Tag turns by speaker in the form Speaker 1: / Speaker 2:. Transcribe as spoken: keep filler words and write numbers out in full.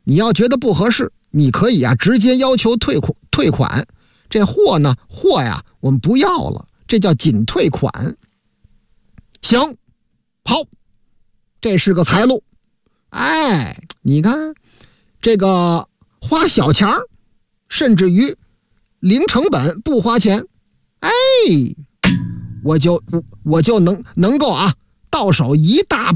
Speaker 1: 你要觉得不合适，你可以啊直接要求退款退款。这货呢，货呀我们不要了，这叫仅退款。行，好，这是个财路。哎，你看这个花小钱儿，甚至于零成本不花钱，哎，我就我就能能够啊到手一大